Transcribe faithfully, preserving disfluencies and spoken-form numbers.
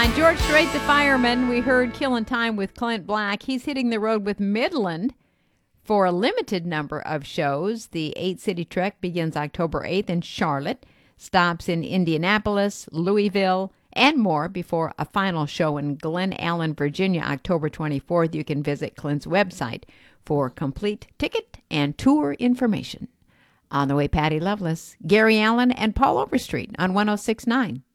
And George Strait, the fireman, we heard Killing Time with Clint Black. He's hitting the road with Midland for a limited number of shows. The Eight City Trek begins October eighth in Charlotte, stops in Indianapolis, Louisville, and more before a final show in Glen Allen, Virginia, October twenty-fourth. You can visit Clint's website for complete ticket and tour information. On the way, Patty Loveless, Gary Allen, and Paul Overstreet on one oh six point nine